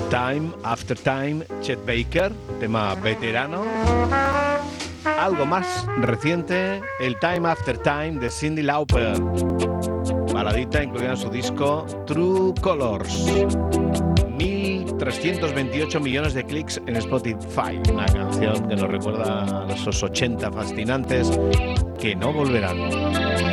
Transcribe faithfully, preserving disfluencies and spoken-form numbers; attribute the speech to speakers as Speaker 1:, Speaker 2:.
Speaker 1: Time After Time, Chet Baker, tema veterano. Algo más reciente, el Time After Time de Cyndi Lauper, baladita incluida en su disco True Colors. mil trescientos veintiocho millones de clics en Spotify, una canción que nos recuerda a esos ochenta fascinantes que no volverán.